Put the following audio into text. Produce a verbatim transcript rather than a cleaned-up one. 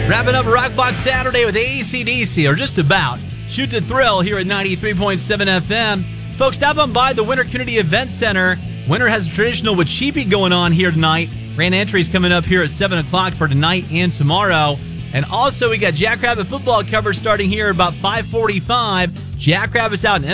Wrapping up Rock Box Saturday with A C D C, or just about. Shoot to Thrill here at ninety-three point seven F M. Folks, stop on by the Winter Community Event Center. Winter has a traditional with Cheapy going on here tonight. Grand entries coming up here at seven o'clock for tonight and tomorrow. And also, we got Jackrabbit football coverage starting here about five forty-five. Jackrabbit's out in